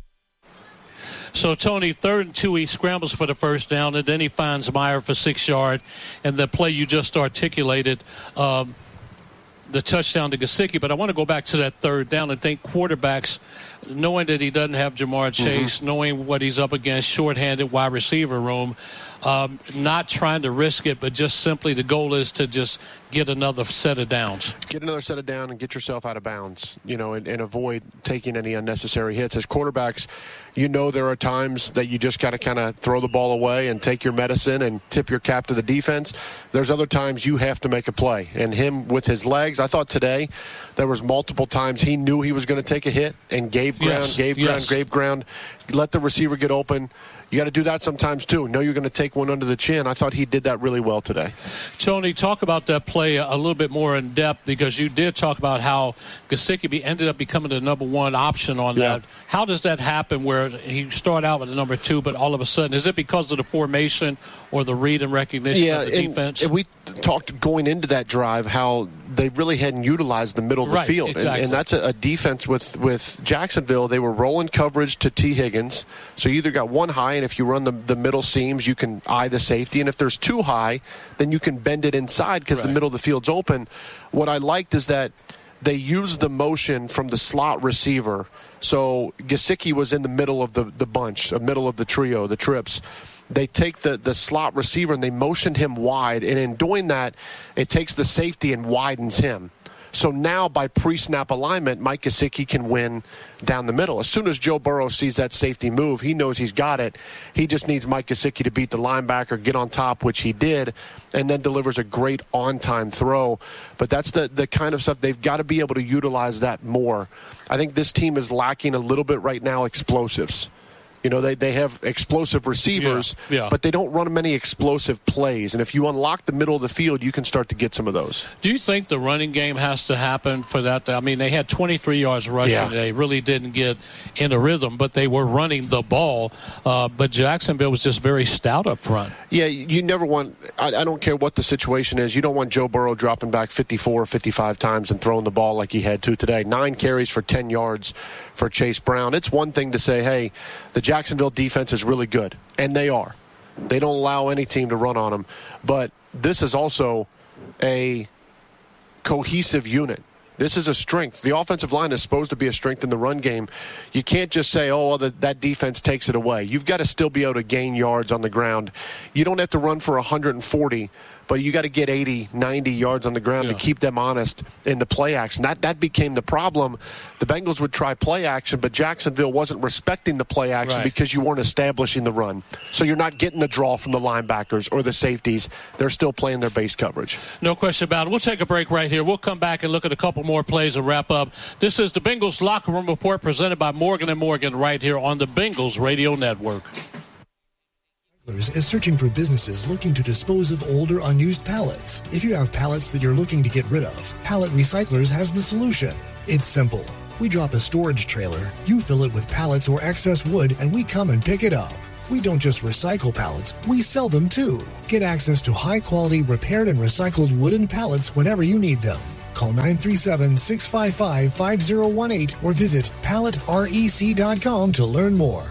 So, Tony, third and two, he scrambles for the first down, and then he finds Meyer for six yard. And the play you just articulated, um, the touchdown to Gesicki. But I want to go back to that third down and think quarterbacks, knowing that he doesn't have Jamar Chase, mm-hmm. knowing what he's up against, shorthanded wide receiver room, um, not trying to risk it, but just simply the goal is to just get another set of downs. Get another set of down and get yourself out of bounds, you know, and, and avoid taking any unnecessary hits. As quarterbacks, you know there are times that you just got to kind of throw the ball away and take your medicine and tip your cap to the defense. There's other times you have to make a play. And him with his legs, I thought today there was multiple times he knew he was going to take a hit and gave ground, yes. gave ground, yes. gave ground, let the receiver get open. You got to do that sometimes, too. Know you're going to take one under the chin. I thought he did that really well today. Tony, talk about that play a little bit more in depth, because you did talk about how Gesicki ended up becoming the number one option on yeah. that. How does that happen where he start out with the number two, but all of a sudden, is it because of the formation or the read and recognition yeah, of the and, defense? And we talked going into that drive how they really hadn't utilized the middle of the right, field. Exactly. And, and that's a, a defense with, with Jacksonville. They were rolling coverage to T. Higgins. So you either got one high, and if you run the, the middle seams, you can eye the safety. And if there's two high, then you can bend it inside because right. the middle of the field's open. What I liked is that they used the motion from the slot receiver. So Gesicki was in the middle of the, the bunch, the middle of the trio, the trips. They take the, the slot receiver and they motioned him wide. And in doing that, it takes the safety and widens him. So now by pre-snap alignment, Mike Gesicki can win down the middle. As soon as Joe Burrow sees that safety move, he knows he's got it. He just needs Mike Gesicki to beat the linebacker, get on top, which he did, and then delivers a great on-time throw. But that's the, the kind of stuff they've got to be able to utilize that more. I think this team is lacking a little bit right now explosives. You know, they, they have explosive receivers, yeah, yeah. but they don't run many explosive plays. And if you unlock the middle of the field, you can start to get some of those. Do you think the running game has to happen for that? I mean, they had twenty-three yards rushing. Yeah. They really didn't get in a rhythm, but they were running the ball. Uh, but Jacksonville was just very stout up front. Yeah, you never want – I don't care what the situation is. You don't want Joe Burrow dropping back fifty-four or fifty-five times and throwing the ball like he had to today. Nine carries for ten yards for Chase Brown. It's one thing to say, hey, the Jacksonville defense is really good, and they are. They don't allow any team to run on them. But this is also a cohesive unit. This is a strength. The offensive line is supposed to be a strength in the run game. You can't just say, oh, well, the, that defense takes it away. You've got to still be able to gain yards on the ground. You don't have to run for one hundred forty, but you got to get eighty, ninety yards on the ground yeah. to keep them honest in the play action. That that became the problem. The Bengals would try play action, but Jacksonville wasn't respecting the play action right. because you weren't establishing the run. So you're not getting the draw from the linebackers or the safeties. They're still playing their base coverage. No question about it. We'll take a break right here. We'll come back and look at a couple more plays and wrap up. This is the Bengals Locker Room Report presented by Morgan and Morgan right here on the Bengals Radio Network. Is searching for businesses looking to dispose of older, unused pallets. If you have pallets that you're looking to get rid of, Pallet Recyclers has the solution. It's simple. We drop a storage trailer, you fill it with pallets or excess wood, and we come and pick it up. We don't just recycle pallets, we sell them too. Get access to high-quality repaired and recycled wooden pallets whenever you need them. Call nine three seven, six five five, five zero one eight or visit pallet rec dot com to learn more.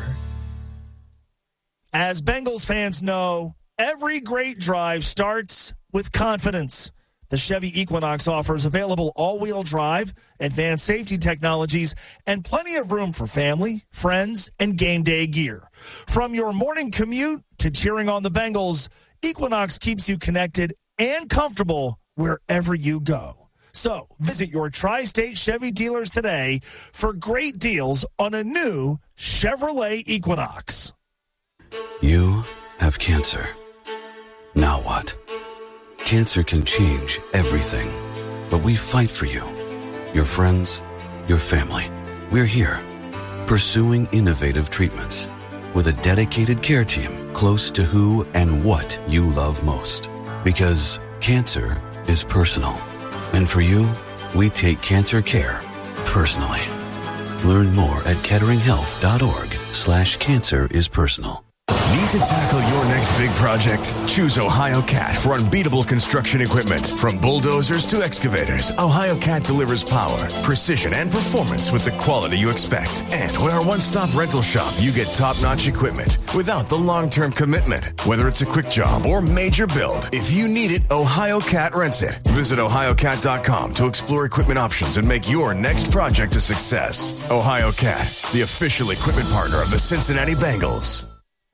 As Bengals fans know, every great drive starts with confidence. The Chevy Equinox offers available all-wheel drive, advanced safety technologies, and plenty of room for family, friends, and game day gear. From your morning commute to cheering on the Bengals, Equinox keeps you connected and comfortable wherever you go. So visit your Tri-State Chevy dealers today for great deals on a new Chevrolet Equinox. You have cancer. Now what? Cancer can change everything, but we fight for you, your friends, your family. We're here, pursuing innovative treatments with a dedicated care team close to who and what you love most. Because cancer is personal. And for you, we take cancer care personally. Learn more at ketteringhealth.org slash cancer is personal. Need to tackle your next big project? Choose Ohio Cat for unbeatable construction equipment. From bulldozers to excavators, Ohio Cat delivers power, precision, and performance with the quality you expect. And we're a one-stop rental shop. You get top-notch equipment without the long-term commitment. Whether it's a quick job or major build, if you need it, Ohio Cat rents it. Visit ohio cat dot com to explore equipment options and make your next project a success. Ohio Cat, the official equipment partner of the Cincinnati Bengals.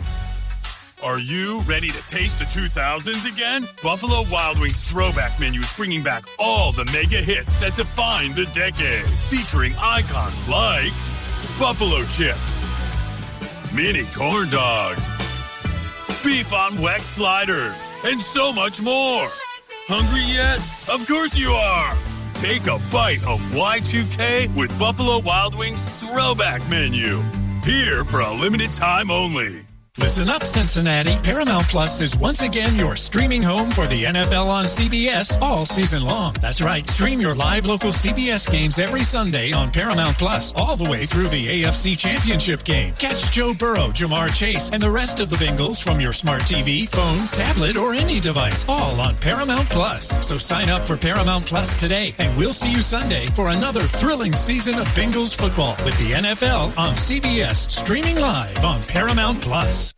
Are you ready to taste the two thousands again? Buffalo Wild Wings Throwback Menu is bringing back all the mega hits that defined the decade. Featuring icons like Buffalo Chips, Mini Corn Dogs, Beef on Wex Sliders, and so much more. Hungry yet? Of course you are. Take a bite of Y two K with Buffalo Wild Wings Throwback Menu. Here for a limited time only. Listen up, Cincinnati. Paramount Plus is once again your streaming home for the N F L on C B S all season long. That's right. Stream your live local C B S games every Sunday on Paramount Plus all the way through the A F C Championship game. Catch Joe Burrow, Jamar Chase, and the rest of the Bengals from your smart T V, phone, tablet, or any device, all on Paramount Plus. So sign up for Paramount Plus today, and we'll see you Sunday for another thrilling season of Bengals football with the N F L on C B S, streaming live on Paramount Plus.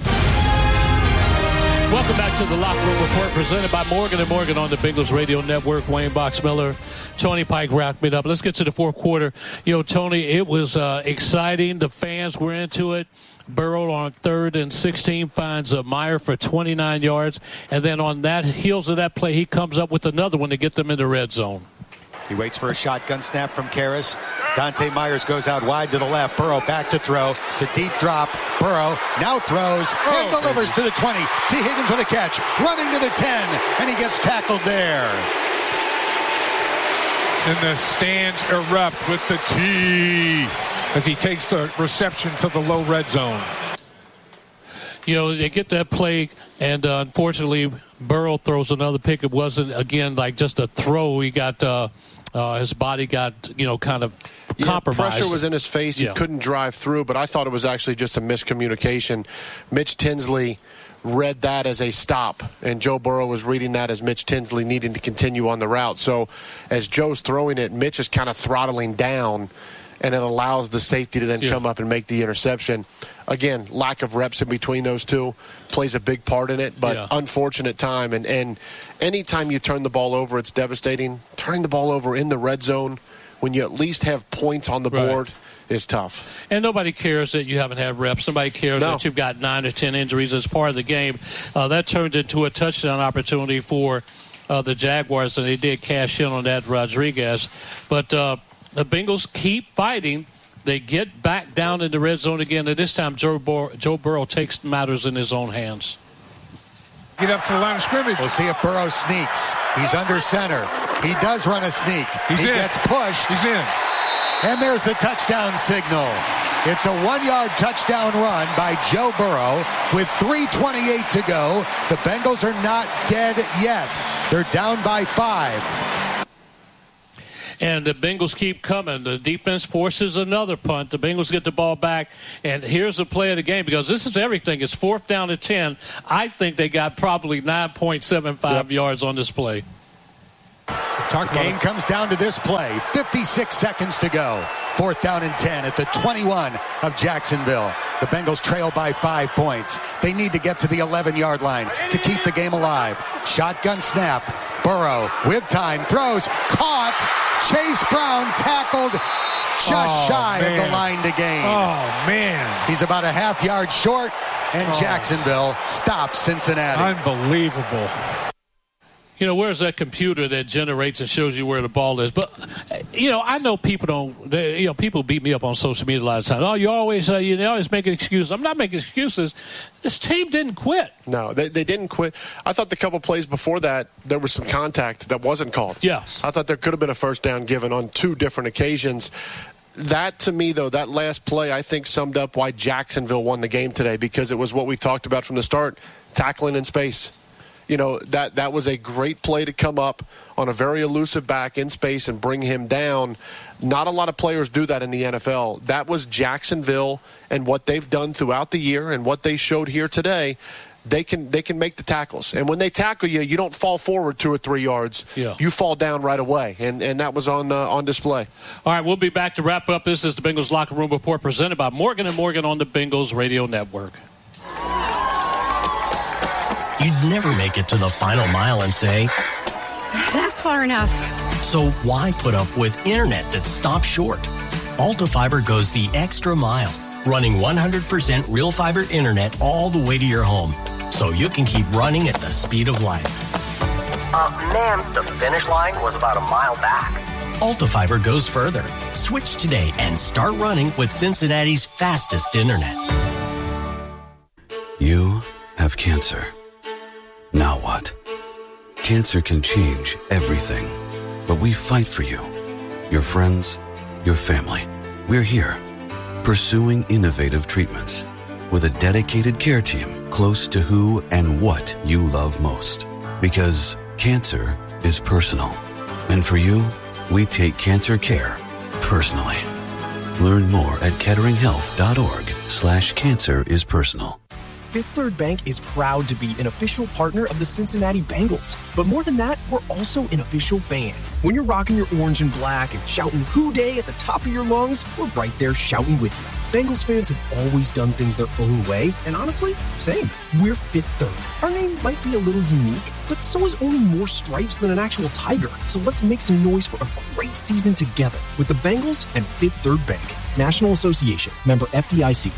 Welcome back to the Locker Room Report presented by Morgan and Morgan on the Bengals Radio Network. Wayne Boxmiller, Tony Pike wrapping it up. Let's get to the fourth quarter. You know, Tony, it was uh, exciting. The fans were into it. Burrow on third and sixteen finds uh, Meyer for twenty-nine yards. And then on that heels of that play, he comes up with another one to get them in the red zone. He waits for a shotgun snap from Karras. Dante Myers goes out wide to the left. Burrow back to throw. It's a deep drop. Burrow now throws oh, and delivers baby. to the twenty. T. Higgins with a catch. Running to the ten. And he gets tackled there. And the stands erupt with the T as he takes the reception to the low red zone. You know, they get that play, and uh, unfortunately, Burrow throws another pick. It wasn't, again, like just a throw. He got uh, uh, his body got, you know, kind of yeah, compromised. Pressure was in his face. Yeah. He couldn't drive through, but I thought it was actually just a miscommunication. Mitch Tinsley read that as a stop, and Joe Burrow was reading that as Mitch Tinsley needing to continue on the route. So as Joe's throwing it, Mitch is kind of throttling down, and it allows the safety to then yeah. come up and make the interception. Again, lack of reps in between those two plays a big part in it, but yeah. unfortunate time. And, and anytime you turn the ball over, it's devastating. Turning the ball over in the red zone when you at least have points on the board right. is tough. And nobody cares that you haven't had reps. Somebody cares no. that you've got nine or ten injuries as part of the game. Uh, that turned into a touchdown opportunity for uh, the Jaguars, and they did cash in on that Rodriguez. But uh, the Bengals keep fighting. They get back down in the red zone again, and this time Joe, Bur- Joe Burrow takes matters in his own hands. Get up to the line of scrimmage. We'll see if Burrow sneaks. He's under center. He does run a sneak. He's he in. gets pushed. He's in. And there's the touchdown signal. It's a one-yard touchdown run by Joe Burrow with three twenty-eight to go. The Bengals are not dead yet. They're down by five. And the Bengals keep coming. The defense forces another punt. The Bengals get the ball back. And here's the play of the game, because this is everything. It's fourth down and ten. I think they got probably nine point seven five yep. yards on this play. The game comes down to this play. fifty-six seconds to go. Fourth down and ten at the twenty-one of Jacksonville. The Bengals trail by five points. They need to get to the eleven-yard line to keep the game alive. Shotgun snap. Burrow with time. Throws. Caught. Chase Brown tackled just oh, shy man. of the line to gain. Oh, man. He's about a half yard short, and oh. Jacksonville stops Cincinnati. Unbelievable. You know, where's that computer that generates and shows you where the ball is? But, you know, I know people don't, they, you know, people beat me up on social media a lot of times. Oh, you always, uh, you always making excuses. I'm not making excuses. This team didn't quit. No, they, they didn't quit. I thought the couple plays before that, there was some contact that wasn't called. Yes. I thought there could have been a first down given on two different occasions. That, to me, though, that last play, I think summed up why Jacksonville won the game today, because it was what we talked about from the start, tackling in space. You know, that, that was a great play to come up on a very elusive back in space and bring him down. Not a lot of players do that in the N F L. That was Jacksonville and what they've done throughout the year and what they showed here today. They can they can make the tackles. And when they tackle you, you don't fall forward two or three yards. Yeah. You fall down right away. And, and that was on uh, on display. All right, we'll be back to wrap up. This is the Bengals Locker Room Report presented by Morgan and Morgan on the Bengals Radio Network. You'd never make it to the final mile and say, that's far enough. So why put up with internet that stops short? Alta Fiber goes the extra mile, running one hundred percent real fiber internet all the way to your home, so you can keep running at the speed of life. Uh, ma'am, the finish line was about a mile back. Alta Fiber goes further. Switch today and start running with Cincinnati's fastest internet. You have cancer. Now what? Cancer can change everything, but we fight for you, your friends, your family. We're here, pursuing innovative treatments with a dedicated care team close to who and what you love most. Because cancer is personal. And for you, we take cancer care personally. Learn more at ketteringhealth.org slash cancer is personal. Fifth Third Bank is proud to be an official partner of the Cincinnati Bengals. But more than that, we're also an official band. When you're rocking your orange and black and shouting "Hoo Day" at the top of your lungs, we're right there shouting with you. Bengals fans have always done things their own way, and honestly, same. We're Fifth Third. Our name might be a little unique, but so is owning more stripes than an actual tiger. So let's make some noise for a great season together with the Bengals and Fifth Third Bank. National Association. Member F D I C.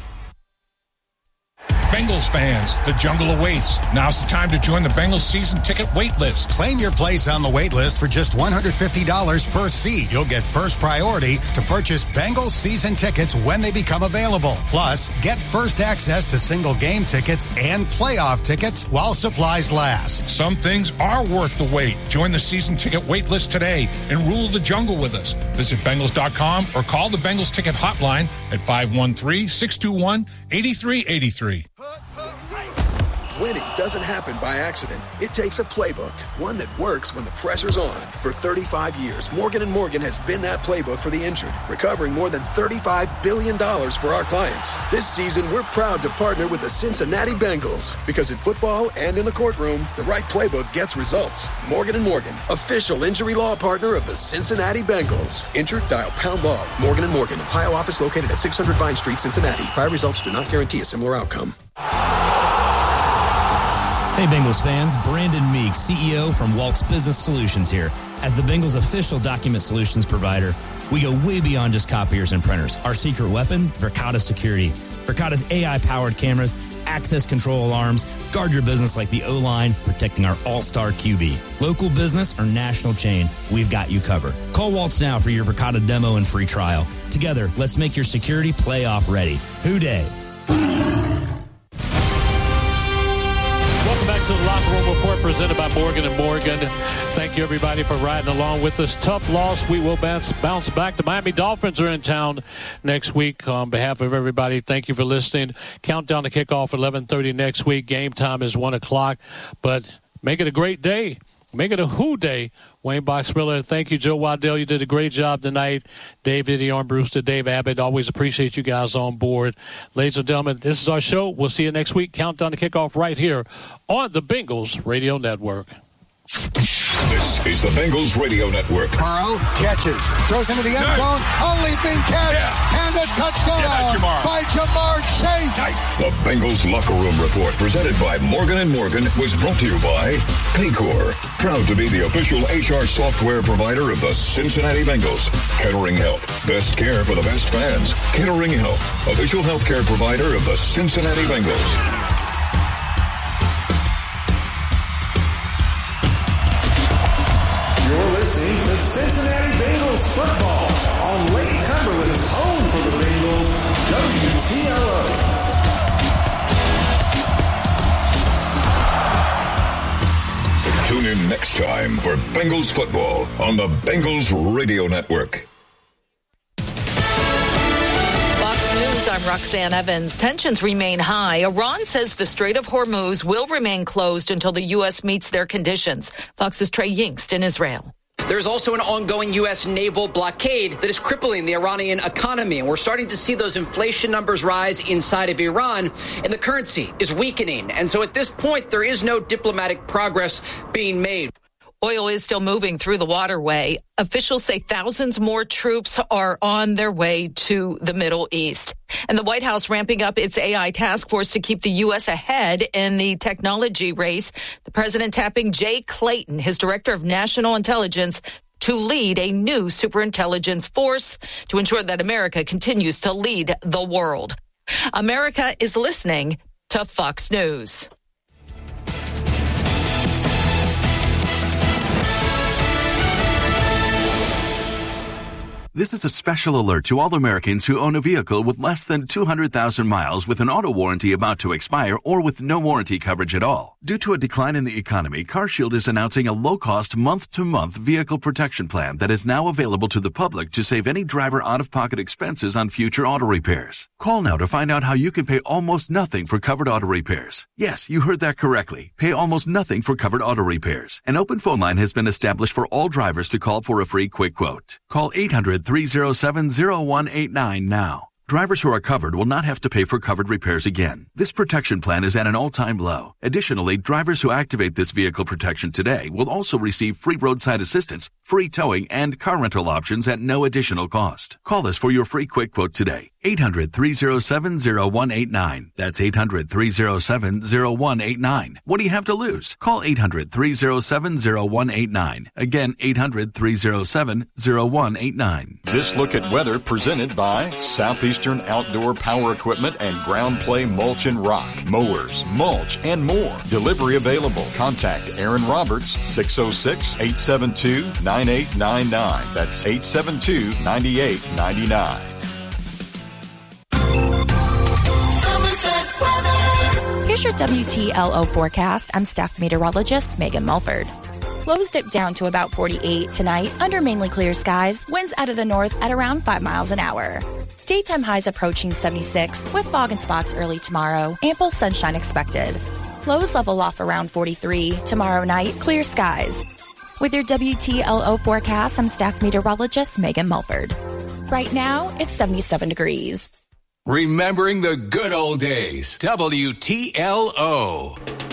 Bengals fans, the jungle awaits. Now's the time to join the Bengals season ticket wait list. Claim your place on the wait list for just one hundred fifty dollars per seat. You'll get first priority to purchase Bengals season tickets when they become available. Plus, get first access to single game tickets and playoff tickets while supplies last. Some things are worth the wait. Join the season ticket wait list today and rule the jungle with us. Visit Bengals dot com or call the Bengals ticket hotline at five one three, six two one, eight three eight three. Winning doesn't happen by accident. It takes a playbook, one that works when the pressure's on. For thirty-five years, Morgan and Morgan has been that playbook for the injured, recovering more than thirty-five billion dollars for our clients. This season, we're proud to partner with the Cincinnati Bengals, because in football and in the courtroom, the right playbook gets results. Morgan and Morgan, official injury law partner of the Cincinnati Bengals. Injured? Dial pound law. Morgan and Morgan, Ohio office located at six hundred Vine Street, Cincinnati. Prior results do not guarantee a similar outcome. Hey Bengals fans, Brandon Meek, C E O from Waltz Business Solutions here. As the Bengals official document solutions provider, we go way beyond just copiers and printers. Our secret weapon, Verkada Security. Verkada's A I-powered cameras, access control alarms, guard your business like the O-line, protecting our all-star Q B. Local business or national chain, we've got you covered. Call Waltz now for your Verkada demo and free trial. Together, let's make your security playoff ready. Who Day? Welcome back to the Locker Room Report presented by Morgan and Morgan. Thank you, everybody, for riding along with us. Tough loss. We will bounce, bounce back. The Miami Dolphins are in town next week. On behalf of everybody, thank you for listening. Countdown to kickoff eleven thirty next week. Game time is one o'clock. But make it a great day. Make it a who day. Wayne Boxmiller, thank you. Joe Waddell, you did a great job tonight. Dave Diddy, Armbruster, Dave Abbott, always appreciate you guys on board. Ladies and gentlemen, this is our show. We'll see you next week. Countdown to kickoff right here on the Bengals Radio Network. This is the Bengals Radio Network. Burrow catches, throws into the end zone, a leaping catch, yeah. and a touchdown yeah, Jamar. by Jamar Chase. Nice. The Bengals Locker Room Report, presented by Morgan and Morgan, was brought to you by Paycor, proud to be the official H R software provider of the Cincinnati Bengals. Kettering Health, best care for the best fans. Kettering Health, official healthcare provider of the Cincinnati Bengals. You're listening to Cincinnati Bengals football on Lake Cumberland's home for the Bengals, W T L O. Tune in next time for Bengals football on the Bengals Radio Network. I'm Roxanne Evans. Tensions remain high. Iran says the Strait of Hormuz will remain closed until the U S meets their conditions. Fox's Trey Yingst in Israel. There's also an ongoing U S naval blockade that is crippling the Iranian economy. And we're starting to see those inflation numbers rise inside of Iran, and the currency is weakening. And so at this point, there is no diplomatic progress being made. Oil is still moving through the waterway. Officials say thousands more troops are on their way to the Middle East. And the White House ramping up its A I task force to keep the U S ahead in the technology race. The president tapping Jay Clayton, his director of national intelligence, to lead a new superintelligence force to ensure that America continues to lead the world. America is listening to Fox News. This is a special alert to all Americans who own a vehicle with less than two hundred thousand miles with an auto warranty about to expire or with no warranty coverage at all. Due to a decline in the economy, CarShield is announcing a low-cost month-to-month vehicle protection plan that is now available to the public to save any driver out-of-pocket expenses on future auto repairs. Call now to find out how you can pay almost nothing for covered auto repairs. Yes, you heard that correctly. Pay almost nothing for covered auto repairs. An open phone line has been established for all drivers to call for a free quick quote. Call eight hundred, three oh seven, oh one eight nine now. Drivers who are covered will not have to pay for covered repairs again. This protection plan is at an all-time low. Additionally, drivers who activate this vehicle protection today will also receive free roadside assistance, free towing, and car rental options at no additional cost. Call us for your free quick quote today. eight hundred, three oh seven, oh one eight nine. That's eight hundred, three oh seven, oh one eight nine. What do you have to lose? Call eight hundred, three oh seven, oh one eight nine. Again, eight hundred, three oh seven, oh one eight nine. This look at weather presented by Southeastern Outdoor Power Equipment and Ground Play Mulch and Rock. Mowers, mulch, and more. Delivery available. Contact Aaron Roberts, six oh six, eight seven two, nine eight nine nine. That's eight seven two, nine eight nine nine. Here's your W T L O forecast. I'm staff meteorologist Megan Mulford. Lows dip down to about forty-eight tonight under mainly clear skies. Winds out of the north at around five miles an hour. Daytime highs approaching seventy-six with fog in spots early tomorrow. Ample sunshine expected. Lows level off around forty-three. Tomorrow night, clear skies. With your W T L O forecast, I'm staff meteorologist Megan Mulford. Right now, it's seventy-seven degrees. Remembering the good old days. W T L O.